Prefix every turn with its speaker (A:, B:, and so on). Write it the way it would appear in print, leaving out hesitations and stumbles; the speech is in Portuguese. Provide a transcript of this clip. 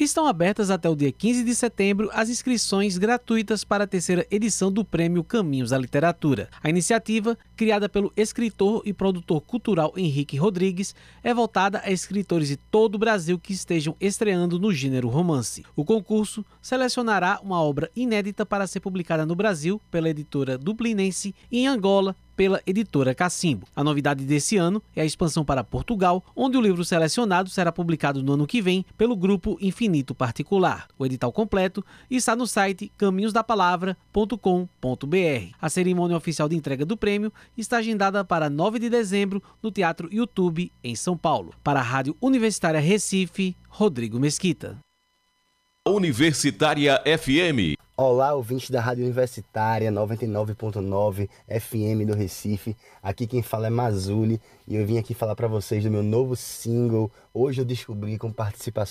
A: Estão abertas até o dia 15 de setembro as inscrições gratuitas para a terceira edição do Prêmio Caminhos da Literatura. A iniciativa, criada pelo escritor e produtor cultural Henrique Rodrigues, é voltada a escritores de todo o Brasil que estejam estreando no gênero romance. O concurso selecionará uma obra inédita para ser publicada no Brasil pela editora Dublinense e em Angola pela editora Cacimbo. A novidade desse ano é a expansão para Portugal, onde o livro selecionado será publicado no ano que vem pelo Grupo Infinito Particular. O edital completo está no site caminhosdapalavra.com.br. A cerimônia oficial de entrega do prêmio está agendada para 9 de dezembro no Teatro YouTube, em São Paulo. Para a Rádio Universitária Recife, Rodrigo Mesquita.
B: Universitária FM.
C: Olá, ouvintes da Rádio Universitária 99.9 FM do Recife. Aqui quem fala é Mazuli e eu vim aqui falar para vocês do meu novo single. Hoje eu descobri com participação